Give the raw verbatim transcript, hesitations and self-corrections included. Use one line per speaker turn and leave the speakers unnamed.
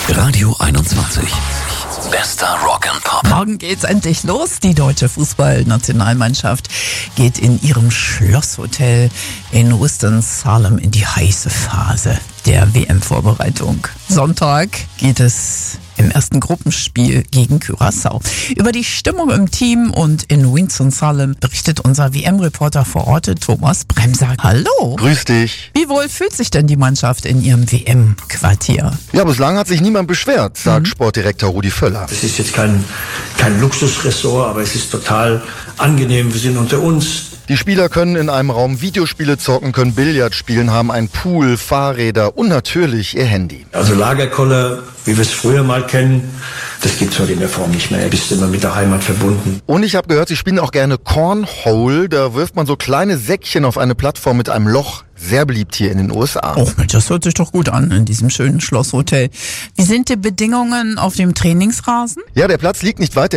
Radio einundzwanzig. Bester Rock and Pop.
Morgen geht's endlich los. Die deutsche Fußballnationalmannschaft geht in ihrem Schlosshotel in Winston-Salem in die heiße Phase der W M-Vorbereitung. Sonntag geht es im ersten Gruppenspiel gegen Curaçao. Über die Stimmung im Team und in Winston-Salem berichtet unser W M-Reporter vor Ort, Thomas Bremser. Hallo.
Grüß dich.
Wie wohl fühlt sich denn die Mannschaft in ihrem W M-Quartier?
Ja, bislang hat sich niemand beschwert, sagt mhm. Sportdirektor Rudi Völler.
Es ist jetzt kein, kein Luxusressort, aber es ist total angenehm. Wir sind unter uns.
Die Spieler können in einem Raum Videospiele zocken, können Billard spielen, haben einen Pool, Fahrräder und natürlich ihr Handy.
Also Lagerkoller, wie wir es früher mal kennen, das gibt's heute in der Form nicht mehr. Du bist immer mit der Heimat verbunden.
Und ich habe gehört, sie spielen auch gerne Cornhole. Da wirft man so kleine Säckchen auf eine Plattform mit einem Loch. Sehr beliebt hier in den U S A.
Oh, das hört sich doch gut an in diesem schönen Schlosshotel. Wie sind die Bedingungen auf dem Trainingsrasen?
Ja, der Platz liegt nicht weit